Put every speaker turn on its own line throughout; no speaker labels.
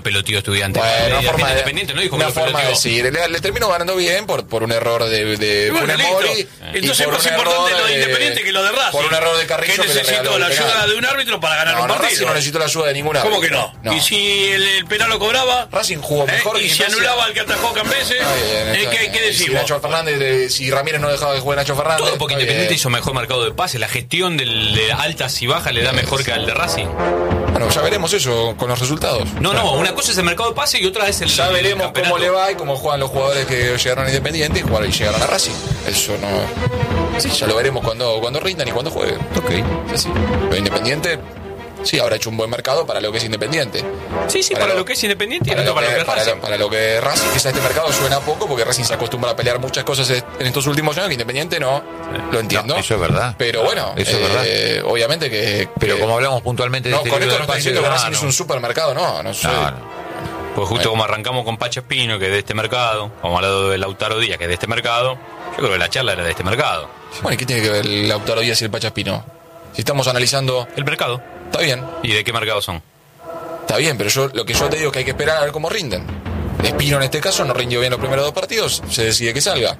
pelotío Estudiante.
Bueno,
Independiente no dijo
una
que lo
forma de
peloteó.
decir. Le terminó ganando bien por un error de
Bueno,
Funes Mori.
listo. Entonces es más importante lo de Independiente que lo de Racing.
Por un error de Carrillo
que
le
necesitó
regaló
la
el penal.
ayuda de un árbitro para ganar un partido.
Racing no necesitó la ayuda de ningún árbitro.
¿Cómo que no? Y si el penal lo cobraba,
Racing jugó mejor
y
que
si
Gimnasia.
anulaba al que atajó Cambeses, ¿qué decimos?
Si Nacho Fernández, si Ramírez no dejaba de jugar Nacho Fernández.
Todo porque Independiente hizo mejor mercado de pase. La gestión de altas y bajas le da mejor que al de Racing.
Bueno, ya veremos eso con los resultados.
No, una cosa es el mercado de pase y otra es el.
Ya veremos
campeonato.
cómo le va y cómo juegan los jugadores que llegaron a Independiente y llegaron a Racing. Eso no. Sí, ya lo veremos cuando rindan y cuando jueguen.
Ok.
Sí. Lo Independiente, sí, habrá hecho un buen mercado para lo que es Independiente.
Sí, para lo que es Independiente y no para lo que es Racing.
Para lo que es Racing, quizás este mercado suena poco porque Racing se acostumbra a pelear muchas cosas en estos últimos años que Independiente no. Lo entiendo.
No, eso es verdad.
Pero bueno,
eso es verdad.
Obviamente que.
Pero como hablamos puntualmente de
No, con esto no
está
estoy diciendo que Racing es un supermercado, no sé.
Pues justo como arrancamos con Pacho Espino, que es de este mercado, como hablado de Lautaro Díaz, que es de este mercado, yo creo que la charla era de este mercado.
Bueno, ¿y qué tiene que ver el Lautaro Díaz y el Pacha Espino? Si estamos analizando.
El mercado.
Está bien.
¿Y de qué mercado son?
Está bien, pero lo que yo te digo es que hay que esperar a ver cómo rinden. Espino en este caso no rindió bien los primeros 2 partidos, se decide que salga.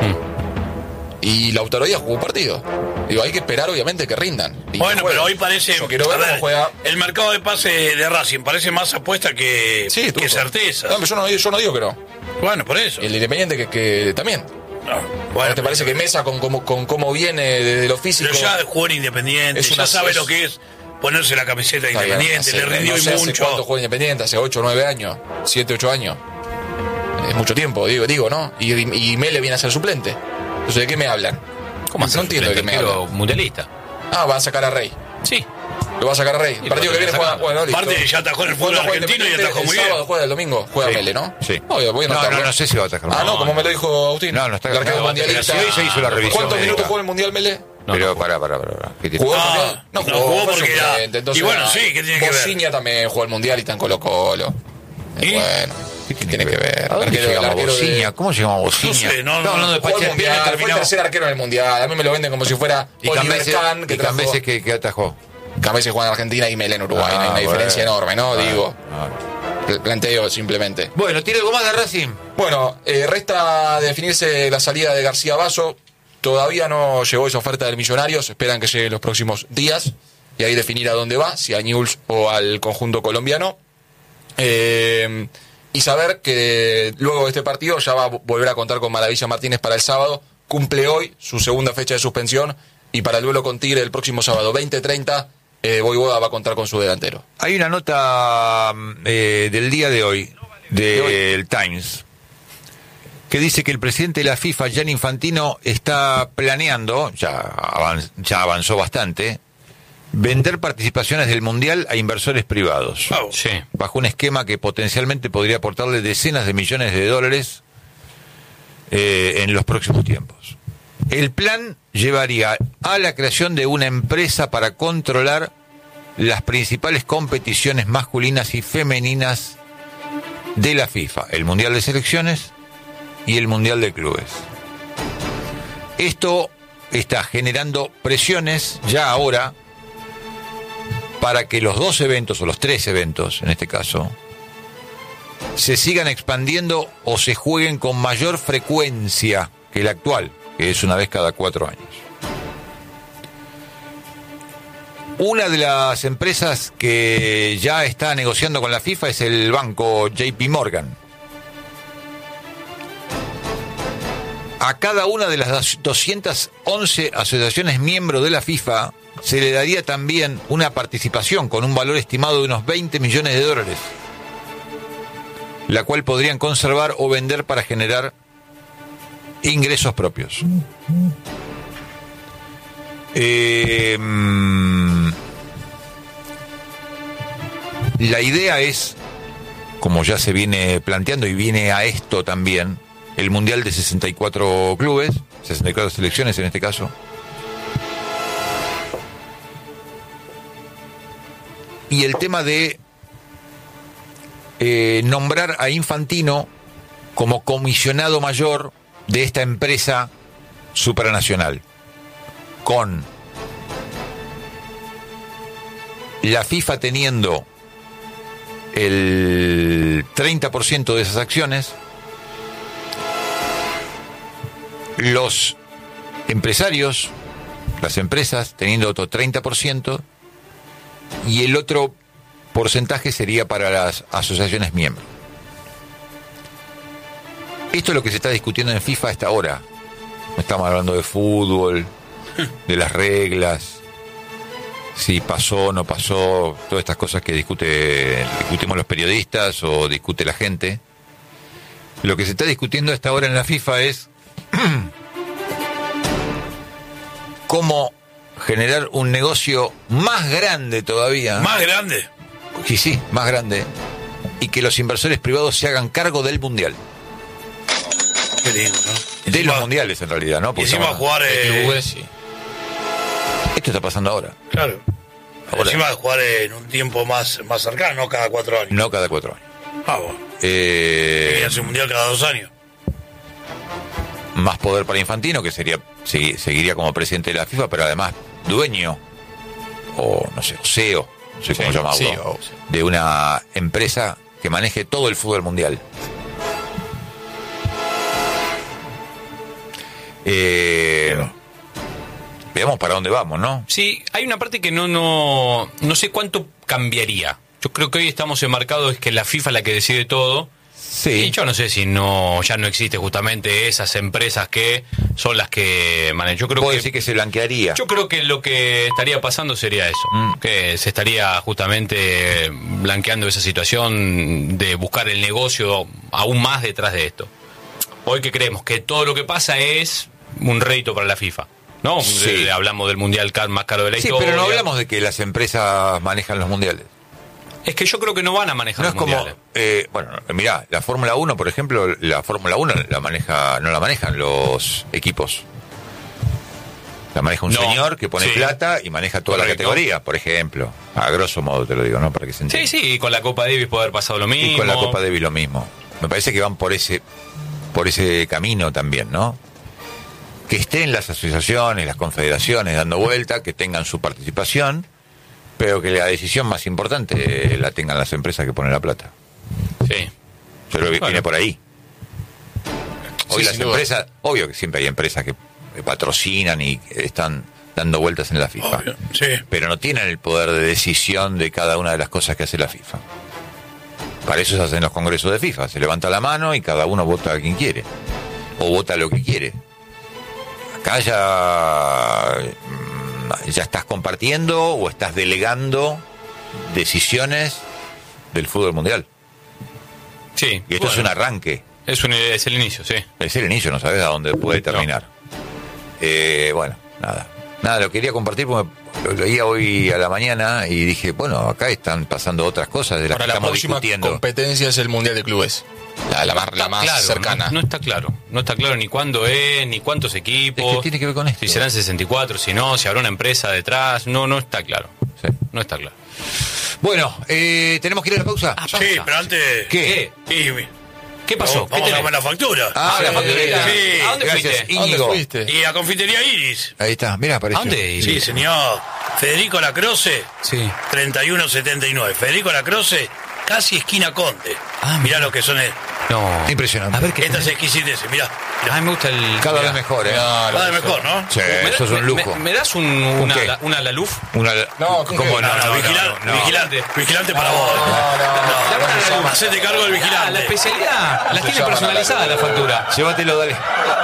Y Lautaro Díaz jugó un partido. Digo, hay que esperar obviamente que rindan.
Bueno, pero hoy parece.
Yo quiero ver cómo juega.
El mercado de pase de Racing parece más apuesta que certeza.
No, pero yo no digo que no.
Bueno, por eso.
Y el Independiente que también.
No. Bueno,
¿te parece que Mesa con cómo viene desde lo físico?
Pero ya jugó en Independiente, ya sabe lo que es ponerse la camiseta de Independiente, le rindió
no sé
mucho.
¿Hace cuánto juega Independiente? ¿Hace 8 o 9 años? 7, 8 años. Es mucho tiempo, digo, ¿no? Y Mele viene a ser suplente. Entonces, ¿de qué me hablan?
¿Cómo
no entiendo de qué me hablan.
Mundialista.
Va a sacar a Rey.
Sí.
Lo va a sacar a Rey. El partido que viene juega. Bueno, listo.
Aparte, ya atajó en el fútbol argentino y atajó muy bien.
El sábado juega el domingo, juega Mele, ¿no?
Sí.
No
sé si va a atajar.
No, como me lo dijo Agustín.
No está
el arquero mundialista.
Si hoy se hizo la revisión.
¿Cuántos minutos jugó el Mundial Mele?
Pero para.
¿Jugó el Mundial? No jugó
porque era.
Entonces,
Y bueno, sí, ¿qué tiene que ver?
Bociña también jugó el Mundial y está en Colo-Colo. Bueno. ¿Qué tiene que ver?
¿A dónde llegamos Bociña? ¿Cómo llegamos Bociña?
No sé, no,
hablando de
Jugó el Mundial, fue el tercer arquero en el Mundial. A mí me lo venden como si fuera Oliver Kahn, que
Cambeses que atajó.
Cambeses juega en Argentina y Mele en Uruguay. Hay una diferencia enorme, ¿no? Digo. Planteo simplemente.
Bueno, ¿tiene algo más de Racing?
Bueno, resta definirse la salida de García Basso. Todavía no llegó esa oferta del Millonarios. Esperan que llegue en los próximos días. Y ahí definir a dónde va, si a Newell's o al conjunto colombiano. Y saber que luego de este partido ya va a volver a contar con Maravilla Martínez para el sábado. Cumple hoy su segunda fecha de suspensión. Y para el duelo con Tigre el próximo sábado 20:30, Voivoda va a contar con su delantero.
Hay una nota del día de hoy, del Times, que dice que el presidente de la FIFA, Gianni Infantino, está planeando, ya avanzó bastante, vender participaciones del Mundial a inversores privados.
Sí.
Bajo un esquema que potencialmente podría aportarle decenas de millones de dólares en los próximos tiempos. El plan llevaría a la creación de una empresa para controlar las principales competiciones masculinas y femeninas de la FIFA, el Mundial de Selecciones y el Mundial de Clubes. Esto está generando presiones ya ahora para que los 2 eventos, o los 3 eventos en este caso, se sigan expandiendo o se jueguen con mayor frecuencia que el actual, que es una vez cada 4 años. Una de las empresas que ya está negociando con la FIFA es el banco JP Morgan. A cada una de las 211 asociaciones miembros de la FIFA se le daría también una participación con un valor estimado de unos 20 millones de dólares, la cual podrían conservar o vender para generar ingresos propios. La idea es, como ya se viene planteando y viene a esto también, el Mundial de 64 clubes, 64 selecciones en este caso. Y el tema de nombrar a Infantino como comisionado mayor de esta empresa supranacional, con la FIFA teniendo el 30% de esas acciones. Los empresarios, las empresas, teniendo otro 30%, y el otro porcentaje sería para las asociaciones miembros. Esto es lo que se está discutiendo en FIFA hasta ahora. No estamos hablando de fútbol, de las reglas, si pasó o no pasó, todas estas cosas que discutimos los periodistas o discute la gente. Lo que se está discutiendo hasta ahora en la FIFA es cómo generar un negocio más grande todavía.
¿Más grande?
Sí, más grande. Y que los inversores privados se hagan cargo del mundial.
Qué lindo, ¿no?
De los mundiales, en realidad, ¿no?
Porque encima jugar
clubes, sí.
Esto está pasando ahora.
Claro.
Ahora.
Encima de jugar en un tiempo más cercano, no cada 4 años.
No cada 4 años.
Ah, bueno. Debería ser un mundial cada 2 años.
Más poder para Infantino, que seguiría como presidente de la FIFA, pero además dueño, o no sé, CEO, no sé cómo llamarlo,
CEO,
de una empresa que maneje todo el fútbol mundial. Veamos para dónde vamos, ¿no?
Sí, hay una parte que no sé cuánto cambiaría. Yo creo que hoy estamos enmarcados es que la FIFA es la que decide todo.
Sí.
Y yo no sé si ya no existe justamente esas empresas que son las que manejan. Yo creo
¿Puedo
que
decir que se blanquearía?
Yo creo que lo que estaría pasando sería eso, que se estaría justamente blanqueando esa situación de buscar el negocio aún más detrás de esto. Hoy que creemos que todo lo que pasa es un rédito para la FIFA, ¿no?
Sí.
Hablamos del mundial más caro de la historia.
Sí, pero no hablamos de que las empresas manejan los mundiales.
Es que yo creo que no van a manejar
No
los
es como,
mundiales.
bueno, mirá, la Fórmula 1, por ejemplo, la Fórmula 1 no la manejan los equipos. La maneja un señor que pone plata y maneja toda la categoría, por ejemplo. A grosso modo te lo digo, ¿no? Para que se entienda.
Sí, y con la Copa Davis puede haber pasado lo mismo.
Y con la Copa Davis lo mismo. Me parece que van por ese camino también, ¿no? Que estén las asociaciones, las confederaciones dando vuelta, que tengan su participación, pero que la decisión más importante la tengan las empresas que ponen la plata.
Sí.
Yo creo que viene por ahí. Hoy
Sí,
las empresas, obvio que siempre hay empresas que patrocinan y están dando vueltas en la FIFA.
Obvio, sí.
Pero no tienen el poder de decisión de cada una de las cosas que hace la FIFA. Para eso se hacen los congresos de FIFA. Se levanta la mano y cada uno vota a quien quiere. O vota lo que quiere. Acá ya estás compartiendo o estás delegando decisiones del fútbol mundial.
Sí.
Y esto es un arranque.
Es el inicio, sí.
Es el inicio, no sabes a dónde puede terminar. Bueno, nada, lo quería compartir porque lo leía hoy a la mañana y dije, bueno, acá están pasando otras cosas de las que estamos discutiendo.
La competencia es el Mundial de Clubes. La más
claro,
cercana.
No está claro. No está claro ni cuándo es, ni cuántos equipos.
¿Qué tiene que ver con esto?
Si serán 64, si no, si habrá una empresa detrás. No está claro.
Sí.
No está claro.
Bueno, ¿tenemos que ir a la pausa?
Sí, pero antes...
¿Qué?
¿Qué pasó?
Vamos a comer la factura.
La facturita.
Sí.
¿A dónde
Gracias,
fuiste?
Íñigo.
¿Dónde fuiste?
Y a Confitería Iris.
Ahí está, mira, apareció.
¿A dónde?
Sí, señor. Federico Lacroce,
Sí.
3179. Federico Lacroce, casi esquina Conde.
Ah,
Mirá lo que son.
No.
Impresionante.
A ver qué.
Estas exquisiteces, mirá.
A mí me gusta el.
Cada vez mejor, ¿eh?
Va de mejor, ¿no?
Sí, eso es un lujo.
¿Me das
qué?
una Laluf?
No,
¿cómo no?
Vigilante para vos. No. Hacete cargo del vigilante.
La especialidad. La tiene personalizada la factura.
Llévatelo, dale.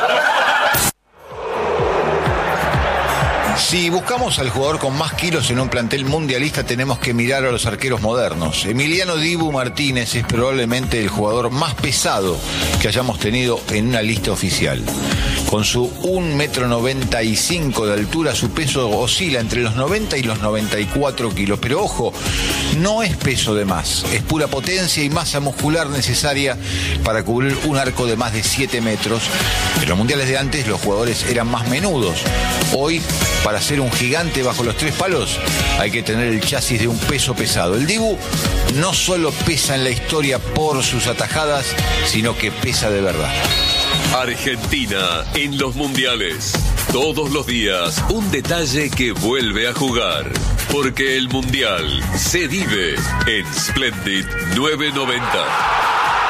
Si buscamos al jugador con más kilos en un plantel mundialista, tenemos que mirar a los arqueros modernos. Emiliano Dibu Martínez es probablemente el jugador más pesado que hayamos tenido en una lista oficial. Con su 1,95 m de altura, su peso oscila entre los 90 y los 94 kilos. Pero ojo, no es peso de más, es pura potencia y masa muscular necesaria para cubrir un arco de más de 7 metros. En los mundiales de antes los jugadores eran más menudos. Hoy, para ser un gigante bajo los 3 palos, hay que tener el chasis de un peso pesado. El Dibu no solo pesa en la historia por sus atajadas, sino que pesa de verdad.
Argentina en los mundiales. Todos los días, un detalle que vuelve a jugar. Porque el Mundial se vive en Splendid 990.